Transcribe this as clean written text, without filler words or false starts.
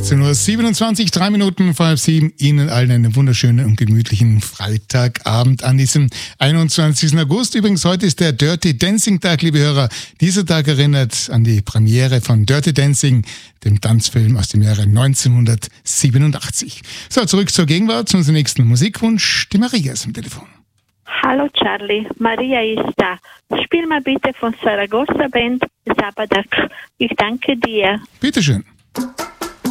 18:27 Uhr, 3 Minuten vor halb 7. Ihnen allen einen wunderschönen und gemütlichen Freitagabend an diesem 21. August. Übrigens, heute ist der Dirty Dancing Tag, liebe Hörer. Dieser Tag erinnert an die Premiere von Dirty Dancing, dem Tanzfilm aus dem Jahre 1987. So, zurück zur Gegenwart, zu unserem nächsten Musikwunsch. Die Maria ist am Telefon. Hallo Charlie, Maria ist da. Spiel mal bitte von Saragossa Band Sabadak. Ich danke dir. Bitteschön.